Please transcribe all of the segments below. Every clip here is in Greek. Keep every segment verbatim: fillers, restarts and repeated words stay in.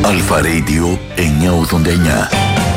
Αλφα Radio εννιακόσια ογδόντα εννιά.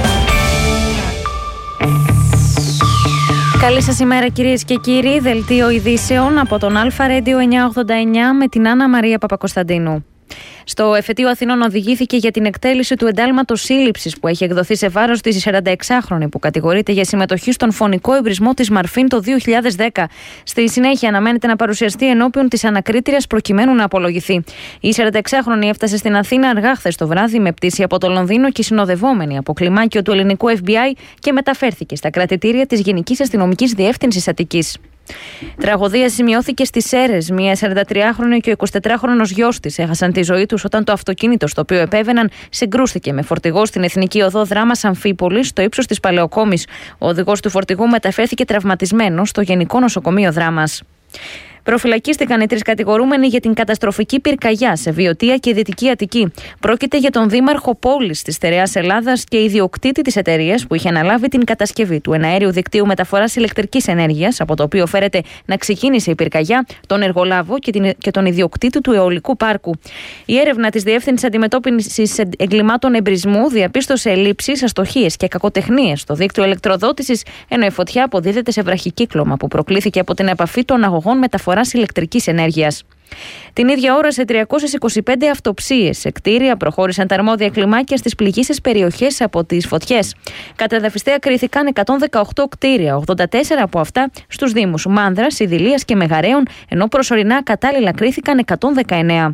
Καλή σας ημέρα κυρίες και κύριοι, δελτίο ειδήσεων από τον Αλφα Radio εννιακόσια ογδόντα εννιά με την Άννα Μαρία Παπακοσταντίνου. Στο Εφετείο Αθηνών οδηγήθηκε για την εκτέλεση του εντάλματος σύλληψης που έχει εκδοθεί σε βάρος της σαρανταεξάχρονη που κατηγορείται για συμμετοχή στον φωνικό εμπρισμό της Μαρφίν το δύο χιλιάδες δέκα. Στη συνέχεια αναμένεται να παρουσιαστεί ενώπιον της ανακρίτριας προκειμένου να απολογηθεί. Η σαρανταεξάχρονη έφτασε στην Αθήνα αργά χθες το βράδυ με πτήση από το Λονδίνο και συνοδευόμενη από κλιμάκιο του ελληνικού Εφ Μπι Άι και μεταφέρθηκε στα κρατητήρια της Γενικής Αστυνομικής Διεύθυνσης Αττικής. Τραγωδία σημειώθηκε στις Σέρρες. Μία σαραντατριάχρονη και ο εικοσιτετράχρονος γιος της έχασαν τη ζωή τους όταν το αυτοκίνητο στο οποίο επέβαιναν συγκρούστηκε με φορτηγό στην Εθνική Οδό Δράμας Αμφίπολης στο ύψος της Παλαιοκόμης. Ο οδηγός του φορτηγού μεταφέρθηκε τραυματισμένος στο Γενικό Νοσοκομείο Δράμας. Προφυλακίστηκαν οι τρεις κατηγορούμενοι για την καταστροφική πυρκαγιά σε Βιωτία και Δυτική Αττική. Πρόκειται για τον δήμαρχο πόλης της στερεάς Ελλάδας και ιδιοκτήτη της εταιρείας που είχε αναλάβει την κατασκευή του εναέριου δικτύου μεταφοράς ηλεκτρικής ενέργειας, από το οποίο φέρεται να ξεκίνησε η πυρκαγιά, τον εργολάβο και, την, και τον ιδιοκτήτη του αιωλικού πάρκου. Η έρευνα της Διεύθυνσης Αντιμετώπισης Εγκλημάτων Εμπρισμού διαπίστωσε ελλείψεις, αστοχίες και κακοτεχνίες στο δίκτυο ηλεκτροδότησης, ενώ η φωτιά αποδίδεται σε βραχικύκλωμα που προκλήθηκε από την επαφή των αγωγών μεταφοράς ηλεκτρικής ενέργειας. Την ίδια ώρα, σε τριακόσιες είκοσι πέντε αυτοψίες σε κτίρια προχώρησαν τα αρμόδια κλιμάκια στις πληγείσες περιοχές από τις φωτιές. Καταδαφιστέα κρίθηκαν εκατόν δεκαοκτώ κτίρια, ογδόντα τέσσερα από αυτά στους δήμους Μάνδρας, Ιδηλίας και Μεγαρέων, ενώ προσωρινά κατάλληλα κρίθηκαν εκατόν δεκαεννέα.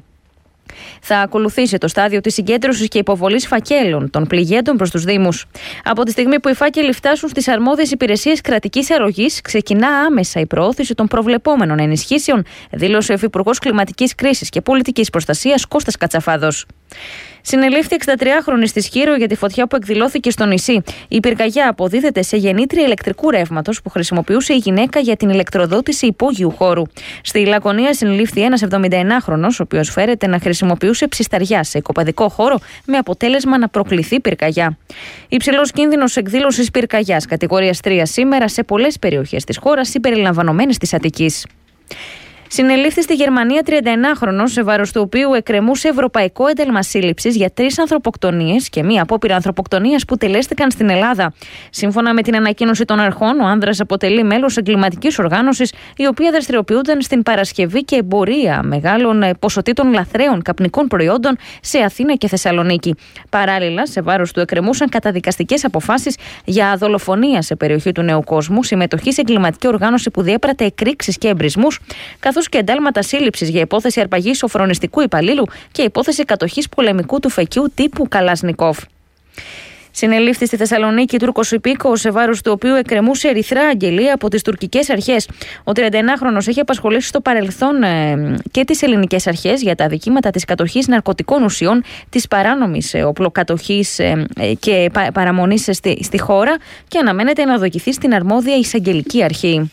Θα ακολουθήσει το στάδιο της συγκέντρωσης και υποβολής φακέλων των πληγέντων προς τους Δήμους. Από τη στιγμή που οι φάκελοι φτάσουν στις αρμόδιες υπηρεσίες κρατικής αρρωγής, ξεκινά άμεσα η προώθηση των προβλεπόμενων ενισχύσεων, δήλωσε ο Υφυπουργός Κλιματικής Κρίσης και Πολιτικής Προστασίας Κώστας Κατσαφάδος. Συνελήφθη εξηντατριάχρονη στη Σχήρο για τη φωτιά που εκδηλώθηκε στο νησί. Η πυρκαγιά αποδίδεται σε γεννήτρια ηλεκτρικού ρεύματος που χρησιμοποιούσε η γυναίκα για την ηλεκτροδότηση υπόγειου χώρου. Στη Λακωνία συνελήφθη ένας εβδομηνταενάχρονος, ο οποίος φέρεται να χρησιμοποιούσε ψισταριά σε οικοπαιδικό χώρο, με αποτέλεσμα να προκληθεί πυρκαγιά. Υψηλός κίνδυνος εκδήλωσης πυρκαγιάς κατηγορίας τρία σήμερα σε πολλές περιοχές της χώρας, συμπεριλαμβανομένης της Αττικής. Συνελήφθη στη Γερμανία τριανταενάχρονος, σε βάρος του οποίου εκκρεμούσε ευρωπαϊκό ένταλμα σύλληψης για τρεις ανθρωποκτονίες και μία απόπειρα ανθρωποκτονίας που τελέστηκαν στην Ελλάδα. Σύμφωνα με την ανακοίνωση των αρχών, ο άνδρας αποτελεί μέλος εγκληματικής οργάνωσης, η οποία δραστηριοποιούνταν στην παρασκευή και εμπορία μεγάλων ποσοτήτων λαθρέων καπνικών προϊόντων σε Αθήνα και Θεσσαλονίκη. Παράλληλα, σε βάρος του εκκρεμούσαν καταδικαστικές αποφάσεις για δολοφονία σε περιοχή του Νέου Κόσμου, συμμετοχή σε εγκληματική οργάνωση που διέπρατε εκρήξεις και εμπρισμούς, καθώς και εντάλματα σύλληψης για υπόθεση αρπαγής σοφρονιστικού υπαλλήλου και υπόθεση κατοχής πολεμικού τουφεκιού τύπου Καλάσνικοφ. Συνελήφθη στη Θεσσαλονίκη Τούρκος υπήκοος, σε βάρος του οποίου εκκρεμούσε ερυθρά αγγελία από τις τουρκικές αρχές. Ο τριανταενάχρονος έχει απασχολήσει στο παρελθόν ε, και τις ελληνικές αρχές για τα αδικήματα της κατοχής ναρκωτικών ουσιών, της παράνομης ε, οπλοκατοχής ε, ε, και πα, παραμονής στη, στη χώρα και αναμένεται να οδηγηθεί στην αρμόδια εισαγγελική αρχή.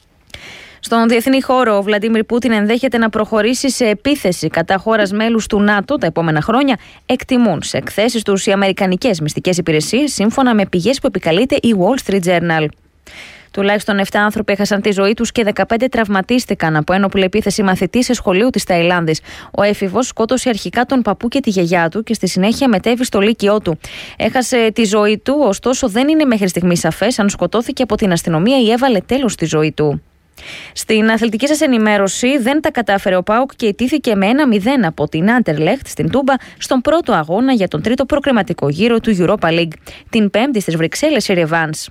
Στον διεθνή χώρο, ο Βλαντίμιρ Πούτιν ενδέχεται να προχωρήσει σε επίθεση κατά χώρας μέλους του ΝΑΤΟ τα επόμενα χρόνια, εκτιμούν σε εκθέσεις τους οι αμερικανικές μυστικές υπηρεσίες, σύμφωνα με πηγές που επικαλείται η Wall Street Journal. Τουλάχιστον επτά άνθρωποι έχασαν τη ζωή τους και δεκαπέντε τραυματίστηκαν από ένοπλη επίθεση μαθητή σε σχολείο της Ταϊλάνδης. Ο έφηβος σκότωσε αρχικά τον παππού και τη γιαγιά του και στη συνέχεια μετέβη στο λύκειό του. Έχασε τη ζωή του, ωστόσο δεν είναι μέχρι στιγμή σαφές αν σκοτώθηκε από την αστυνομία ή έβαλε τέλος στη ζωή του. Στην αθλητική σας ενημέρωση, δεν τα κατάφερε ο ΠΑΟΚ και ιτήθηκε με ένα μηδέν από την Άντερλεχτ στην Τούμπα στον πρώτο αγώνα για τον τρίτο προκριματικό γύρο του Europa League. Την Πέμπτη στις Βρυξέλλες η ρεβάνς.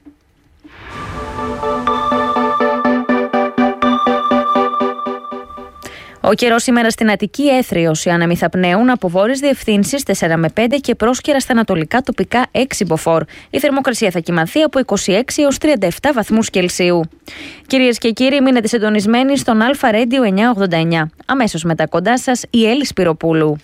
Ο καιρός σήμερα στην Αττική έθριος, οι άνεμοι θα πνέουν από βόρειες διευθύνσεις τέσσερα με πέντε και πρόσκαιρα στα ανατολικά τοπικά έξι μποφόρ. Η θερμοκρασία θα κυμανθεί από είκοσι έξι έως τριάντα επτά βαθμούς Κελσίου. Κυρίες και κύριοι, μείνετε συντονισμένοι στον Αλφα Radio εννιακόσια ογδόντα εννιά. Αμέσως μετά κοντά σας η Έλλη Σπυροπούλου.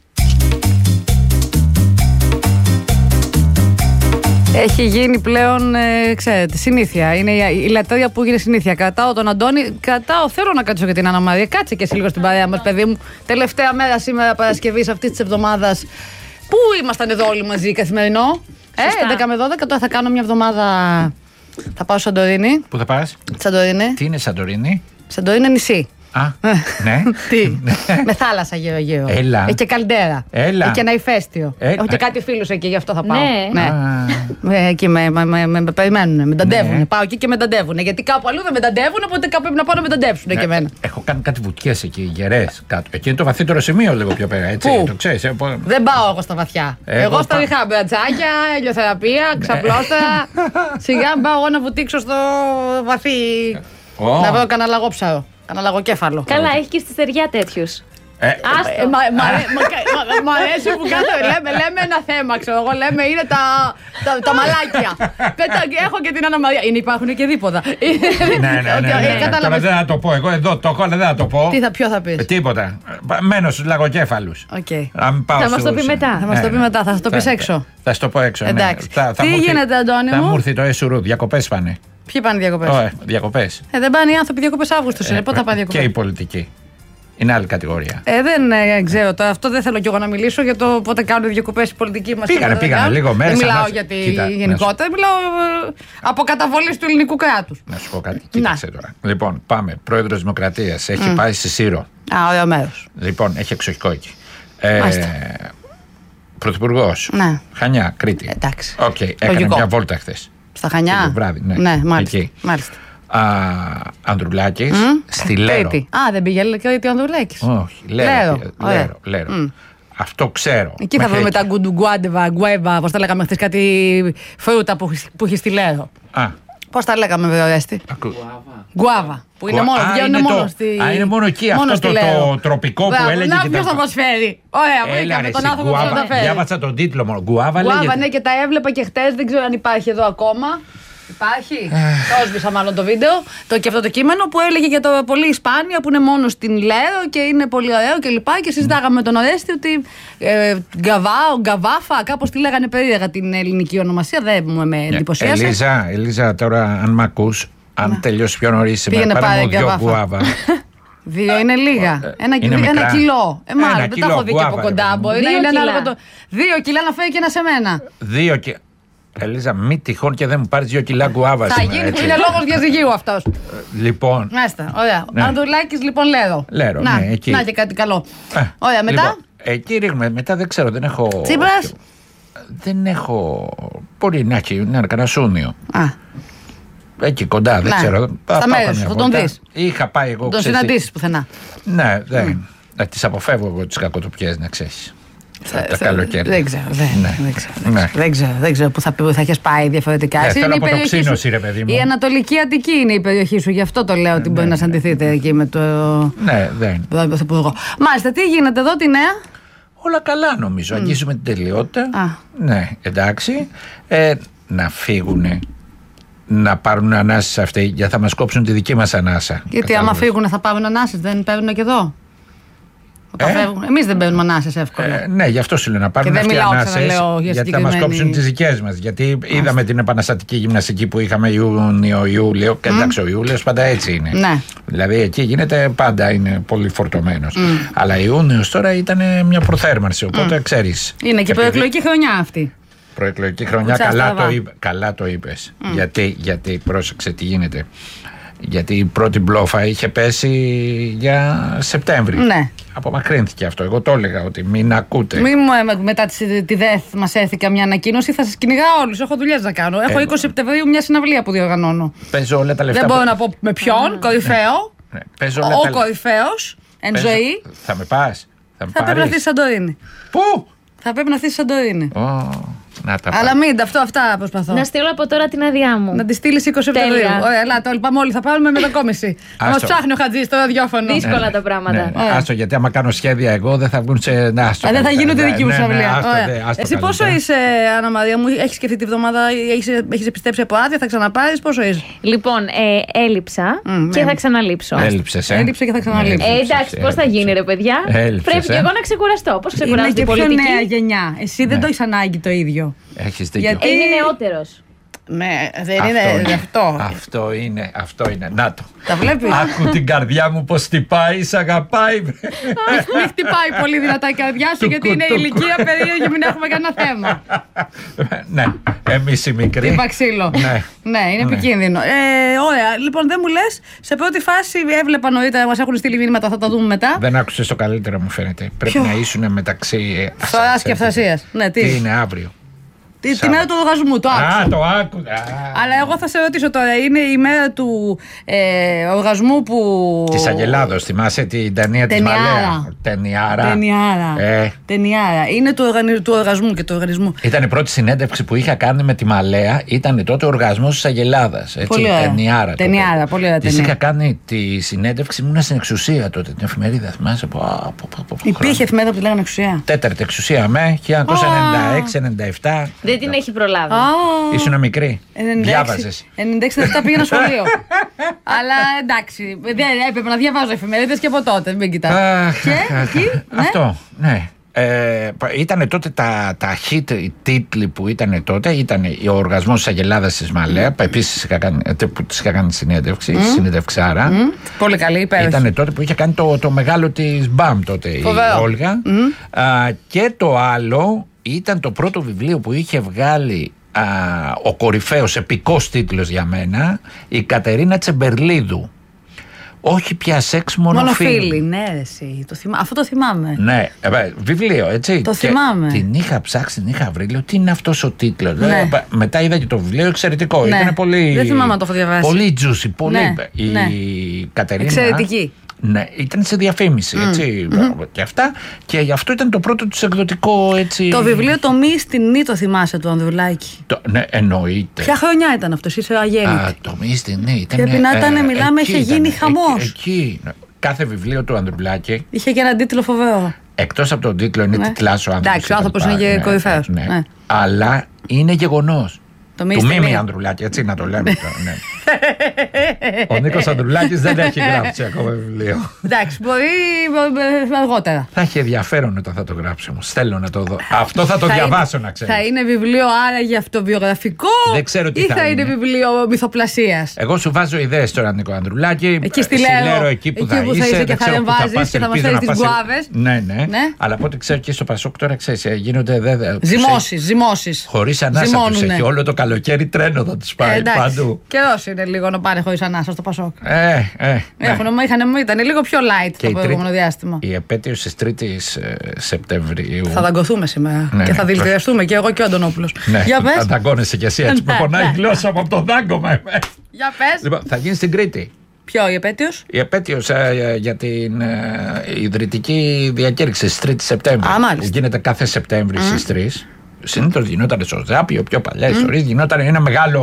Έχει γίνει πλέον, ε, ξέρετε, συνήθεια. Είναι η, η λατρεία που έγινε συνήθεια. Κρατάω τον Αντώνη, κρατάω, θέλω να κάτσω και την Άννα Μαρία. Κάτσε και εσύ λίγο στην παρέα μας, παιδί μου. Τελευταία μέρα σήμερα Παρασκευής αυτής της εβδομάδας. Πού ήμασταν εδώ όλοι μαζί, καθημερινό. Ε, έντεκα με δώδεκα, τώρα θα κάνω μια εβδομάδα. Θα πάω Σαντορίνη. Πού θα πας? Σαντορίνη. Τι είναι Σαντορίνη? Σαντορίνη είναι νησί. Α, ναι. Τι, με θάλασσα γύρω-γύρω. Έλα. Έχει και καλντέρα. Έλα. Έχει και ένα ηφαίστειο. Έλα. Έχω και κάτι φίλους εκεί, γι' αυτό θα πάω. Ναι. Ε, εκεί με, με, με, με, με περιμένουν, με ταντεύουν. Ναι. Πάω εκεί και με ταντεύουν. Γιατί κάπου αλλού δεν με ταντεύουν, οπότε κάπου πρέπει να πάω να με ταντεύσουν και εμένα. Έχω κάνει κάτι βουτιές εκεί, γερές κάτω. Εκεί είναι το βαθύτερο σημείο λίγο πιο πέρα, έτσι. Πού? Το ξέρεις. ε, πο- Δεν πάω εγώ στα βαθιά. Εγώ Εγώ στα πάω. ριχά, μπρατσάκια, ηλιοθεραπεία, ξαπλώστερα. Σιγά πάω εγώ να βουτήξω στο βαθύ. Ω. Να βρω κανένα λαγόψαρο, κανένα λαγοκέφαλο. Καλά, έχει και στη στεριά τέτοιους. Ε, Ε, Άστο. μα- μα- μα- μα- Μ' αρέσει που κάτω λέμε, λέμε ένα θέμα, ξέρω εγώ. Λέμε είναι τα, τα, τα μαλάκια. Πέτα, έχω και την Άννα Μαρία. Είναι, υπάρχουν και δίποτα. Ναι, ναι, ναι. Ότι, ναι, ε, ναι. Τώρα κατάλαβες. δεν θα το πω. Εγώ εδώ το έχω, αλλά δεν θα το πω. Τι θα, ποιο θα πεις. Ε, Τίποτα. Μένω στους λαγοκέφαλους. Οκ. Αν πάω Θα μας το στους- πει μετά. Θα μας το πει μετά, θα το πεις Θα- έξω. Θα σου το πω έξω. ναι. Εντάξει. Θα- θα Τι μου έρθει- γίνεται, Αντώνη Θα μου? μου έρθει το ΕΣΟΥΡΟΥ. Διακοπές πάνε. Ποιοι πάνε διακοπές. Ω, διακοπές. Ε, δεν πάνε οι άνθρωποι διακοπές Αύγουστος. είναι. Πότε θα πάνε Και οι διακοπές. πολιτικοί. Είναι άλλη κατηγορία. Ε, δεν ε, ξέρω τώρα. Αυτό δεν θέλω κι εγώ να μιλήσω για το πότε κάνουν διακοπές οι πολιτικοί μας. Πήγανε, και δεν πήγανε κάνουν. λίγο μέρες, Δεν μιλάω ανάσα- για τη Κοίτα, να σου- γενικότερα. Μιλάω ε, από καταβολής του ελληνικού κράτους. Να σου πω κάτι. Κοίταξε τώρα. Λοιπόν, πάμε. Πρόεδρος Δημοκρατίας. Έχει πάει στη Σύρο. Α, ωραίο μέρος. Λοιπόν, έχει εξοχικό εκεί. Ε, Μάλιστα. Πρωθυπουργός. Ναι. Χανιά, Κρήτη. Εντάξει. Οκ, έκανε Λογικό. μια βόλτα χθες. Στα Χανιά. Το βράδυ, ναι. Ναι, μάλιστα. Εκεί. μάλιστα. Α, Ανδρουλάκης στη Λέρο. Κρήτη. Α, δεν πήγε Κρήτη ο Ανδρουλάκης. Όχι, Λέρο. Λέρο. Λέρο, Ωραία. Λέρο, Λέρο. Αυτό ξέρω. Εκεί θα Μέχρι βρούμε εκεί. τα γκουντουγκουάντεβα, γκουέβα, πώς τα λέγαμε χθες, κάτι φρούτα που, έχει- που έχει στη Λέρο. Α, Πώς τα λέγαμε, βέβαια, Ρέστη. ακού. Γκουάβα. Που είναι Γουα- μόνο, Α, βγαίνουν είναι μόνο το- στη. Α, είναι μόνο εκεί, μόνο αυτό στη το- Λέρο. το τροπικό που Μπράβο, έλεγε Να, και ποιος τα- θα προσφέρει. Ωραία, Έλα βρήκαμε ρε, τον εσύ, άνθρωπο που θα γκουάβα. τα φέρει. Διάβασα τον τίτλο μόνο. Γκουάβα Γκουάβα, λέγεται. ναι, και τα έβλεπα και χτες, δεν ξέρω αν υπάρχει εδώ ακόμα. Υπάρχει. Το έσβησα μάλλον το βίντεο. Το, και αυτό το κείμενο που έλεγε για το πολύ Ισπάνια που είναι μόνο στην Λέρο και είναι πολύ ωραίο και λοιπά. Και συζητάγαμε με τον Ορέστη ότι ε, γκαβάο, γκαβάφα, κάπως τη λέγανε περίεργα την ελληνική ονομασία. Δεν μου με εντυπωσίασε. Ελίζα, Ελίζα, τώρα αν μ' ακούς, αν τελειώσει πιο νωρίς σήμερα, Πήγαινε πάρε πάρε μου δυο γκαβάφα. γκουάβα. Δύο είναι λίγα. Ένα, είναι ένα μικρά. κιλό. Ε, μάλλον Ένα δεν τα κιλό έχω δει και από γκουάβα, κοντά. ρε παιδί μου. Μπορεί να Δύο είναι κιλά. ανάλογα το. Δύο κιλά να φέρει και ένα σε μένα. Δύο και. Ελίζα, μη τυχόν και δεν μου πάρει δύο κιλά γκουάβα Θα σήμερα, γίνει, έτσι. είναι λόγος διαζυγίου αυτός. Λοιπόν. Μάλιστα, ωραία. Ναι. Ανδρουλάκης λοιπόν Λέρο. Λέρο, να, ναι, εκεί. να και κάτι καλό. ε, Ωραία, μετά. Λοιπόν, εκεί ρίχνουμε. Μετά δεν ξέρω, δεν έχω. Τσίπρας. Δεν έχω. Μπορεί να έχει, να είναι κανένα σούνιο. Α, Εκεί κοντά, δεν Ναι. ξέρω. Στα Θα πάω μέρες καμιά σου, θα βόλτα. τον δεις. Είχα πάει εγώ. τον ξέρεις τι. συναντήσεις πουθενά. Ναι, δεν. Να τις αποφεύγω εγώ τις κακοτοπιές, να ξέρεις. Θα- Τα θα- καλοκαίρια. Δεν ξέρω, δεν, Ναι. δεν ξέρω, Ναι. δεν ξέρω, δεν ξέρω, δεν ξέρω που θα, που θα έχεις πάει διαφορετικά. Ναι, Εσύ θέλω είναι η περιοχή αποτοξίνωση, σου. ρε παιδί μου. Η Ανατολική Αττική είναι η περιοχή σου, γι' αυτό το λέω ότι μπορεί να συναντηθείτε εκεί με το Ναι, δεν. τον Πρωθυπουργό. Μάλιστα, τι γίνεται εδώ, τη νέα. Όλα καλά νομίζω. Αγγίζουμε την τελειότητα. Α. Ναι, εντάξει. Ε, να φύγουνε. Να πάρουν ανάσες αυτοί, γιατί θα μας κόψουν τη δική μας ανάσα. Γιατί άμα Κατάλαβες. φύγουν θα πάρουν ανάσες, δεν παίρνουν και εδώ. Όταν Ε? φεύγουν. Εμείς δεν παίρνουμε ανάσες εύκολα. Ε, ναι, γι' αυτό σου λέω να πάρουν Και δεν αυτοί μιλάω, ανάσες, ξαναλέω, για γιατί θα μας συγκεκριμένη- κόψουν τις δικές μας. Γιατί είδαμε την επαναστατική γυμναστική που είχαμε Ιούνιο-Ιούλιο. Και εντάξει, ο Ιούλιος πάντα έτσι είναι. Ναι. Δηλαδή εκεί γίνεται πάντα, είναι πολύ φορτωμένος. Αλλά Ιούνιος τώρα ήταν μια προθέρμανση, οπότε ξέρεις. Είναι και επειδή- προεκλογική χρονιά αυτή. Προεκλογική χρονιά, Κουτσά καλά στραβά. το, είπε, καλά το είπες. Γιατί, γιατί, πρόσεξε τι γίνεται. Γιατί η πρώτη μπλόφα είχε πέσει για Σεπτέμβρη. Ναι. Απομακρύνθηκε αυτό. Εγώ το έλεγα ότι μην ακούτε. Μην μου ε, μετά τη, τη ΔΕΘ μας έθικα μια ανακοίνωση, θα σας κυνηγάω όλους. Έχω δουλειές να κάνω. Έχω Ε, είκοσι Σεπτεμβρίου μια συναυλία που διοργανώνω. Παίζω όλα τα λεφτά. Δεν που- μπορώ να πω με ποιον, κορυφαίο. Ναι, παίζω όλα Ο τα- κορυφαίος, εν παίζω- ζωή. Θα με πας. Θα με Θα πρέπει να έρθει πάρεις. στη Σαντορίνη. Πού? Θα πρέπει να έρθει στη Σαντορίνη. Ω, να τα Αλλά πάρεις. μην, αυτό, αυτά προσπαθώ. Να στείλω από τώρα την άδειά μου. Να τη στείλει είκοσι Σεπτεμβρίου. Τέλεια. Ωραία, έλα, το πάμε όλοι. Θα πάρουμε μετακόμιση. Θα μα Άστο. ψάχνει ο Χατζής στο ραδιόφωνο. Δύσκολα τα πράγματα. Ναι, ναι. Ωραία. Άστο, γιατί άμα κάνω σχέδια εγώ δεν θα βγουν σε. Να, άστο, Α, δεν θα καλύτερα. γίνει ούτε δική μου Ναι, ναι, συναυλία. άστο, Ωραία. δε, άστο Εσύ πόσο καλύτερα. είσαι, Άννα Μαρία μου, έχει σκεφτεί τη βδομάδα, έχει επιστρέψει από άδεια, θα ξαναπάρει, πόσο είσαι. Λοιπόν, ε, έλειψα Μμ, και ναι. θα ξαναλείψω. Έλειψες, ε. Έλειψε και θα ξαναλείψει. Ε, Έλειψες, εντάξει, πώ θα έλειψες. γίνει, ρε παιδιά. Έλειψες, Πρέπει και ε. εγώ να ξεκουραστώ. Πώ Είναι ξεκουράζονται και οι πιο πολιτικοί. νέα γενιά. Εσύ δεν Ναι. το έχει ανάγκη το ίδιο. Έχεις δίκιο. Γιατί- Ε, είναι νεότερο. Ναι, δεν Αυτό είναι είναι. αυτό. Αυτό είναι, αυτό είναι. Να το. Τα βλέπεις? Άκου την καρδιά μου πως χτυπάει, σ' αγαπάει. Μην χτυπάει πολύ δυνατά η καρδιά σου, γιατί είναι η ηλικία περίεργη, μην έχουμε κανένα θέμα. Ναι, εμείς οι μικροί. Είπα ξύλο. Ναι. Ναι, είναι Ναι. επικίνδυνο. Ε, ωραία, λοιπόν, δεν μου λες, σε πρώτη φάση έβλεπα νωρίτερα, μας έχουν στείλει μήνυματα, θα τα δούμε μετά. Δεν άκουσες το καλύτερο, μου φαίνεται. Πρέπει Ποιο? να ήσουν μεταξύ. Φθοράς και αυθρασίας. Ναι, τι? Τι είναι αύριο. Τη, τη μέρα του οργασμού, το άκουσα. Α, το άκουγα. Αλλά εγώ θα σε ρωτήσω τώρα, είναι η μέρα του ε, οργασμού που. Τη Αγελάδο, θυμάσαι την ταινία τη Ταινιάρα. Μαλέα. Ταινιάρα. Ταινιάρα. Ε. Ταινιάρα. Είναι του, οργανι... του οργασμού και του οργανισμού. Ήταν η πρώτη συνέντευξη που είχα κάνει με τη Μαλέα. Ήταν τότε ο οργασμό τη Αγελάδα. Πολύ ωραία. Ταινιάρα. Ταινιάρα, πολύ ωραία Της ταινία. είχα κάνει τη συνέντευξη, ήμουν στην Εξουσία τότε, την εφημερίδα. Θυμάσαι από. από, από, από Υπήρχε εφημερίδα που τη λέγανε Εξουσία. Τέταρτη Εξουσία με χίλια εννιακόσια ενενήντα έξι ενενήντα επτά. Δεν την έχει προλάβει. Α, Ήσουν μικρή. Διάβαζε. ενενήντα έξι ενενήντα επτά πήγαινα σχολείο. Αλλά εντάξει, δεν έπρεπε να διαβάζω εφημερίδες και από τότε, μην κοιτάς. Αχ, Και αχ, εκεί, ναι. Αυτό, ναι. Ε, ήταν τότε τα, τα hit οι τίτλοι που ήταν τότε. Ήταν ο οργασμός της Αγελάδας της Μαλέα, που επίσης είχα κάνει, που της είχα κάνει συνέντευξη, mm. συνέντευξάρα. Mm. Πολύ καλή, υπέροχη. Ήταν τότε που είχε κάνει το, το μεγάλο της μπαμ τότε. Φοβερό. Η Όλγα. Mm. Α, και το άλλο ήταν το πρώτο βιβλίο που είχε βγάλει α, ο κορυφαίος επικός τίτλος για μένα, η Κατερίνα Τσεμπερλίδου. Όχι πια σεξ, μόνο, Μόνο φίλοι. φίλοι, ναι, εσύ. Το θυμά... Αυτό το θυμάμαι. Ναι, ε, βιβλίο, έτσι. Το Και θυμάμαι. Την είχα ψάξει, την είχα βρει. Λέω, τι είναι αυτός ο τίτλος. Ναι. Λέω, μετά είδα και το βιβλίο, εξαιρετικό. Ναι. Ήταν πολύ. Δεν θυμάμαι να το έχω διαβάσει. Πολύ juicy, πολύ. Ναι, Η ναι. Κατερίνα. Εξαιρετική. Ναι, ήταν σε διαφήμιση, έτσι. Mm-hmm. Και αυτά. Και γι' αυτό ήταν το πρώτο του εκδοτικό, έτσι. Το βιβλίο το Μη στην Νη, το θυμάσαι, του Ανδρουλάκη. Το, ναι, εννοείται. Ποια χρονιά ήταν αυτό, είσαι αγέννητη. Α, το Μη στην Νη. Πρέπει να ήταν, μιλάμε, είχε γίνει χαμός. Εκεί, εκεί. Κάθε βιβλίο του Ανδρουλάκη. Είχε και έναν τίτλο φοβερό. Εκτός από τον τίτλο είναι Ναι. τιτλάς ο άνθρωπος. Εντάξει, ο άνθρωπος είναι και κορυφαίος. Ναι. Ναι. Αλλά είναι γεγονός. Το Μη Του στην Μίμη Νη. Ανδρουλάκη, έτσι να το λέμε τώρα. Ναι. Ο Νίκος Ανδρουλάκης δεν έχει γράψει ακόμα βιβλίο. Εντάξει, μπορεί ε, αργότερα. Θα έχει ενδιαφέρον όταν θα το γράψει όμως. Θέλω να το δω. Αυτό θα το Θα διαβάσω, είναι- να ξέρεις. Θα είναι βιβλίο άραγε αυτοβιογραφικό Δεν ξέρω τι ή θα θα είναι είναι. βιβλίο μυθοπλασίας. Εγώ σου βάζω ιδέες τώρα, Νίκο Ανδρουλάκη. Εκεί στη Συλλέρω Λέρο, εκεί που εκεί θα που θα είσαι, είσαι και δεν θα ξέρω πού ανεβάζεις πας, και θα μας ελπίζω φέρεις να τις πας- γκουάβες. Ναι, ναι, Ναι. Αλλά από ό,τι ξέρω και στο Πασόκ τώρα ξέρεις, ε, γίνονται. δε- δε- Ζυμώσεις, ζυμώσεις. Χωρίς ανάσα τους Ζυμώνουνε. έχει. Όλο το καλοκαίρι τρένο θα τους Ε, πάει εντάξει. παντού. Καιρός είναι λίγο να πάνε χωρίς ανάσα στο Πασόκ. Ε, ε, ναι. Έχουν, είχαν, ήταν λίγο πιο light Και το η προηγούμενο τρίτη- διάστημα. Η επέτειος της τρίτης ε, Σεπτεμβρίου. Θα δαγκωθούμε σήμερα Ναι, και ναι, θα δηλητηριαστούμε και εγώ και ο Αντωνόπουλος. Ναι, Για πες. θα δαγκώνεσαι κι εσύ έτσι. Με Ναι, πονάει η ναι. γλώσσα μου από το δάγκωμα. ε. Για πες. Λοιπόν, θα γίνει στην Κρήτη. Ποιο, η επέτειος? Η επέτειος ε, για την ε, ιδρυτική διακήρυξη στις τρεις Σεπτέμβρη. Α, μάλιστα. Γίνεται κάθε Σεπτέμβρη mm. στις τρεις. Συνήθως γινόταν στο Ζάπιο, πιο παλιές mm. ιστορίες. Γινόταν ένα μεγάλο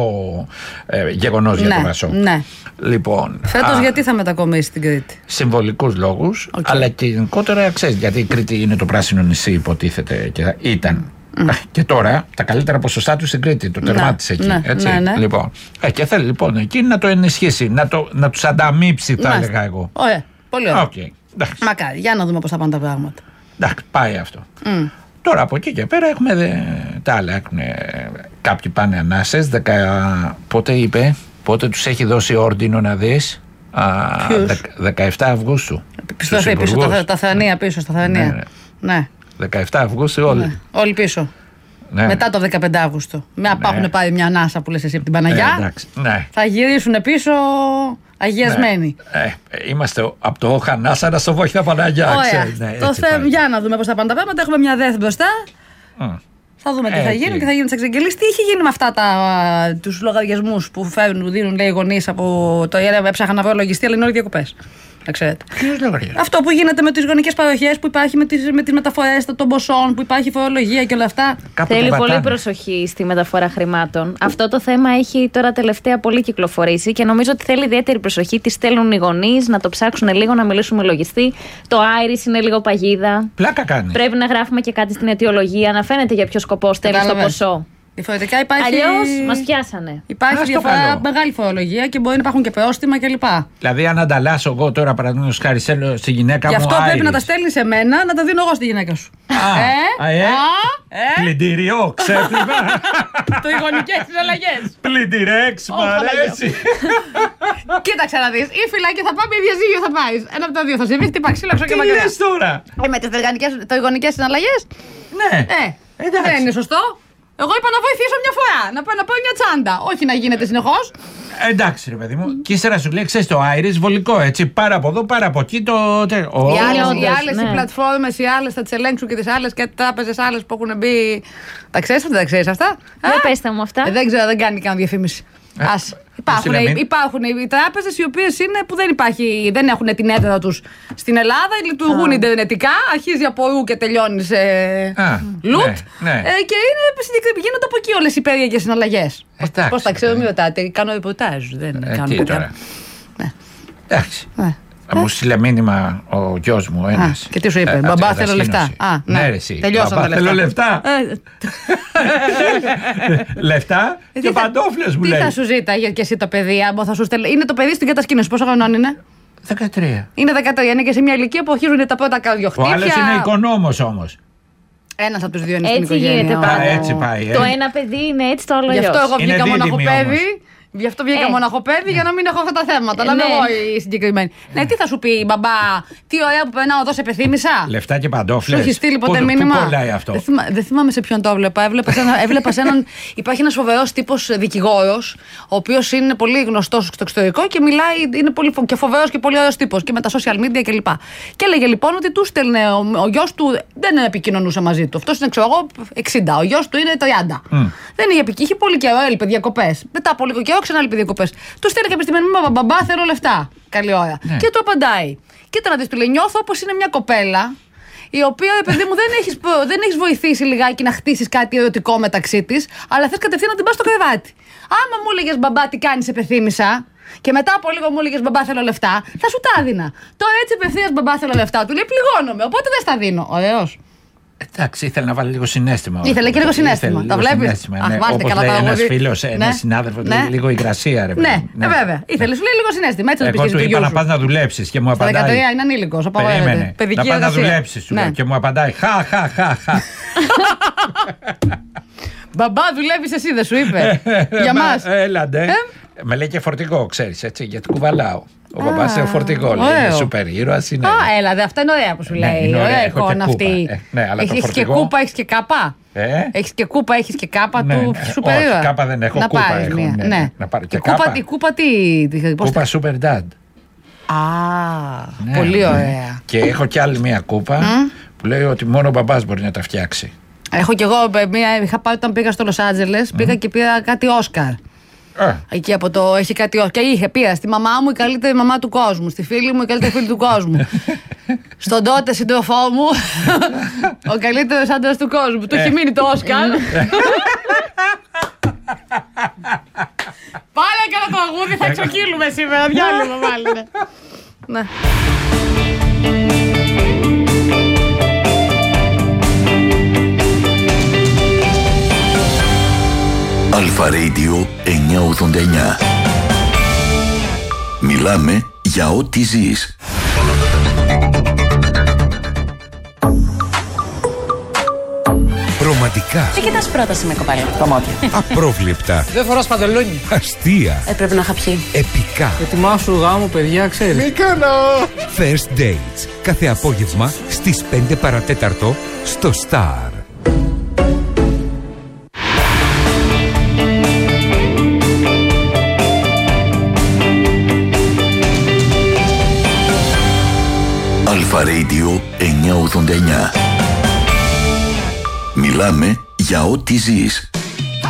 ε, γεγονός για Ναι, το Πασόκ. ναι. Λοιπόν, Φέτος α, γιατί θα μετακομίσει στην Κρήτη? συμβολικούς λόγους, Οκ. αλλά και γενικότερα ξέρεις, γιατί η Κρήτη είναι το πράσινο νησί, υποτίθεται και ήταν. Mm. Και τώρα τα καλύτερα ποσοστά του στην Κρήτη, το τερμάτισε εκεί. ναι, έτσι. ναι, ναι. Λοιπόν, ε, και θέλει λοιπόν εκεί να το ενισχύσει, να, το, να τους ανταμείψει, θα Μάλιστα. έλεγα εγώ. Ωραία, πολύ ωραία. Οκ, εντάξει. Μακάρι, για να δούμε πώς θα πάνε τα πράγματα. Εντάξει, πάει αυτό. Mm. Τώρα από εκεί και πέρα έχουμε δε, τα άλλα. Έχουν, κάποιοι πάνε ανάσες. Δεκα, πότε είπε, πότε τους έχει δώσει όρντινο να δεις. Α, Ποιους? δε, δεκαεφτά Αυγούστου. Πιστωθεί Στους πίσω, υπουργούς. τα, τα θρανία πίσω, στα θρανία. Ναι, ναι. Ναι, δεκαεφτά Αυγούστου όλοι. ναι. Όλοι πίσω. Ναι. Μετά το δεκαπέντε Αύγουστο. Με Ναι. έχουν πάρει μια ανάσα που λες εσύ από την Ε, Παναγιά. εντάξει, ναι. Θα γυρίσουν πίσω αγιασμένοι. Ε, ε, είμαστε από το Χανάσαρα στο Βόχιδα Παναγιά. Ωραία. ξέρεις, ναι, το έτσι θε... πάει. Για να δούμε πώς θα πάνε τα πράγματα. Έχουμε μια ΔΕΘ μπροστά. Μ. Θα δούμε τι Ε, θα εκεί. γίνει και θα γίνει τι εξαγγελίε. Τι είχε γίνει με αυτά τα, τους λογαριασμούς που φέρνουν, που δίνουν λέει οι γονείς από το ΙΕΡΕΒ. Έψαχα να βρω λογιστή, αλλά είναι όλοι διακοπές. Να ξέρετε. Ποιος λογαριασμός? Αυτό που γίνεται με τις γονικές παροχές, που υπάρχει με τις, με τις μεταφορές των ποσών, που υπάρχει φορολογία και όλα αυτά. Κάπου Θέλει τον πολύ πατάνε. προσοχή στη μεταφορά χρημάτων. Αυτό το θέμα έχει τώρα τελευταία πολύ κυκλοφορήσει και νομίζω ότι θέλει ιδιαίτερη προσοχή. Τι στέλνουν οι γονείς, να το ψάξουν λίγο, να μιλήσουν με λογιστή. Το Άιρις είναι λίγο παγίδα. Πλάκα κάνει. Πρέπει να γράφουμε και κάτι στην αιτιολογία, να φαίνεται για ποιο σκοπό στέλνει το Κατάλαβες. ποσό. Διαφορετικά υπάρχει. Αλλιώς μας πιάσανε. Υπάρχει Ας το διαφορά, καλό. μεγάλη φορολογία και μπορεί να υπάρχουν και πρόστιμα κλπ. Δηλαδή, αν ανταλλάσσω εγώ τώρα, παραδείγματος χάρη, στέλνω στη γυναίκα Γι' μου. αυτό πρέπει Iris. να τα στέλνει σε μένα, να τα δίνω εγώ στη γυναίκα σου. Α, ε, ε, α, ε. Πλυντήριο, ξέπλυμα. Το γονικές συναλλαγές. Πλυντηρέξ, μ' αρέσει. Κοίταξε να δεις, ή φυλάκι θα πάμε ή διαζύγιο θα πάει. Ένα από τα δύο θα συμβεί, χτύπα ξύλο και Τι μακριά. λες τώρα. Ε, με τις τριγωνικές συναλλαγές. Ναι. Ε, Εντάξει. δεν είναι σωστό. Εγώ είπα να βοηθήσω μια φορά, να πάω να πάω μια τσάντα. Όχι να γίνεται συνεχώς. Εντάξει, ρε παιδί μου. Και ύστερα σου λέει, ξέρεις το Iris, βολικό έτσι. Πάρα από εδώ, πάρα από εκεί. Το... Ο... Οι άλλες, όντως, οι, άλλες ναι. οι πλατφόρμες, οι άλλες θα τις ελέγξουν και τις άλλες και τράπεζες άλλες που έχουν μπει. Τα ξέρεις αυτά, δεν τα ξέρεις αυτά. Δεν Α, πέστε μου αυτά. ε, δεν ξέρω, δεν κάνει καν διαφήμιση. Ε, Ας. Υπάρχουν, Συλλαμήν. υπάρχουν οι τράπεζες οι οποίες είναι που δεν, υπάρχει, δεν έχουν την έδρα τους στην Ελλάδα, λειτουργούν ιντερνετικά, αρχίζει από ρου και τελειώνει σε Α, λουτ. ναι, ναι. Ε, και είναι, συγκεκρι- γίνονται από εκεί όλες οι περίεργες συναλλαγές. Εντάξει, Πώς τα ξέρω, ε. μην ρωτάτε. Κάνω ρεπορτάζ. Δεν Ε, κάνω τι τέτοια. τώρα. Ναι. Εντάξει. Ναι. Θα μου στείλε μήνυμα ο γιος μου ένας. Α, και τι σου είπε, Ε, μπαμπά, από την θέλω λεφτά. κατασκήνωση. Α, ναι. Ναι, ρε, εσύ. Τελειώσαν Μπαμπά, τα θέλω λεφτά. λεφτά. Ε, Λεφτά και τι θα- παντόφλες μου Τι λέει. θα σου ζήταγε και εσύ το παιδί, άμα θα σου στέλνει. Είναι το παιδί στην κατασκήνωση, πόσο χρονών είναι? δεκατρία. Είναι δεκατρία, είναι και σε μια ηλικία που αρχίζουν τα πρώτα Ο καρδιοχτύπια. άλλος είναι οικονόμος όμως. Ένας από τους δύο είναι στην Έτσι οικογένεια. γίνεται ο- πάντα. έτσι πάει, ε. Το ένα παιδί είναι έτσι, το άλλο Γι' αυτό αλλιώς. εγώ Είναι βγήκα δίδυμοι μοναχοπέδι. όμως. Γι' αυτό βγήκα Ε. μοναχοπέδι για να μην έχω αυτά τα θέματα. Αλλά ναι. είμαι εγώ η συγκεκριμένη. Ναι, τι θα σου πει, μπαμπά, τι ωραία που περνάω εδώ, σε πεθύμησα. Λεφτά και Σου παντόφλες. έχει στείλει ποτέ Πού- μήνυμα? Πού κολλάει αυτό. Δεν, θυμά- δεν θυμάμαι σε ποιον το έβλεπα. Έβλεπα σε, ένα, έβλεπα σε έναν. Υπάρχει ένα φοβερό τύπο δικηγόρο, ο οποίο είναι πολύ γνωστό στο εξωτερικό και μιλάει. Είναι πολύ φο- και φοβερό και πολύ ωραίο τύπο και με τα social media κλπ. Και έλεγε λοιπόν ότι του στέλνε. Ο, ο γιο του δεν επικοινωνούσε μαζί του. Αυτό είναι, ξέρω εγώ, εξήντα. Ο γιο του είναι τριάντα. Δεν είχε επικοινωνήσει. Είχε πολύ καιρό, έλειπε διακοπές. Μετά από λίγο καιρό ξανά έλειπε διακοπές. Του στέλνει κάποια στιγμή μήνυμα, μπαμπά, θέλω λεφτά. Καλή ώρα. Ναι. Και του απαντάει. Κοίτα να δεις, του λέει, νιώθω όπως είναι μια κοπέλα η οποία, ρε παιδί μου, δεν έχεις, δεν έχεις βοηθήσει λιγάκι να χτίσεις κάτι ερωτικό μεταξύ της, αλλά θες κατευθείαν να την πας στο κρεβάτι. Άμα μου έλεγες μπαμπά, τι κάνεις, σε πεθύμησα, και μετά από λίγο μου έλεγες μπαμπά, θέλω λεφτά, θα σου τα έδινα. Τώρα έτσι απευθείας μπαμπά, θέλω λεφτά, του λέει πληγώνομαι, οπότε δεν στα δίνω. Ωραίος. Εντάξει, ήθελε να βάλει λίγο συναίσθημα. Ήθελε και λίγο Ήθελε συναίσθημα. λίγο Τα βλέπεις? συναίσθημα, Α, ναι. βάζετε Όπως καλά λέει τα ένας αγόρια. φίλος, Ναι. ένας συνάδελφος, Ναι. λέει, λίγο υγρασία, ρε παιδί. Ναι, ε, βέβαια. Ήθελε, σου λέει λίγο συνέστημα. Έτσι θα του Εγώ πει του του είπα γιού να σου. πας να δουλέψεις και μου Στα απαντάει. δεκατρία είναι ανήλικος, απαγορεύεται. Περίμενε. Παιδική Να πας να εργασία. δουλέψεις, σου Ναι. λέω. Και μου απαντάει. Χα, χα, χα, χα. Μπαμπά, δουλεύει εσύ, δεν σου είπε. Για Μα, μας. Έλαντε. Με λέει και φορτηγό, ξέρεις, έτσι, γιατί κουβαλάω. Ο μπαμπάς είναι φορτηγό, λέει. ωραίο. Είναι σούπερ ήρωας, είναι. Α, έλα, δε, αυτά είναι ωραία που σου Ναι, λέει. είναι ωραία, Ωραία έχω και εικόνα κούπα. αυτή. Ε, ναι, αλλά το Έχεις και φορτηγό- κούπα, έχεις και κάπα. Ε? Έχεις και κούπα, έχεις και κάπα Ναι, του ναι. σούπερ Όχι, ήρωα. κάπα δεν έχω, Να κούπα πάρεις έχω, μία. ναι, Ναι. ναι. Να πάρω και Η κούπα, κάπα. η κούπα τι. τι- πώς Κούπα τα- super dad. Α, Ναι, πολύ ναι. ωραία. Και έχω κι άλλη μία κούπα που λέει ότι μόνο ο μπαμπάς μπορεί να τα φτιάξει. Έχω κι εγώ ε, μία, είχα πάει όταν πήγα στο Λος Άντζελες, πήγα και πήρα κάτι Όσκαρ. Α, Εκεί από το. Έχει κάτι. Και είχε, πήρα στη μαμά μου η καλύτερη μαμά του κόσμου. Στη φίλη μου η καλύτερη φίλη του κόσμου. Στον τότε σύντροφό μου ο καλύτερος άντρας του κόσμου. Του έχει μείνει το Όσκαρ. Πάλι έκανα το αγούδι, θα εξοκύλουμε σήμερα. Διάλειμμα βάλει. Ναι. Αλφα Radio εννιακόσια ογδόντα εννιά. Μιλάμε για ό,τι ζεις. Ρομαντικά, Τι κοιτάς πρόταση με κοπέλα? Τα μάτια. απρόβλεπτα, Δεν φοράς παντελόνι. αστεία, Ε, πρέπει να είχα πιει. επικά. Ετοιμάσου γάμο, παιδιά, ξέρεις. First Dates. Κάθε απόγευμα στις πέντε παρατέταρτο στο Star. Αλφα Radio εννιακόσια ογδόντα εννιά. Μιλάμε για ό,τι ζεις.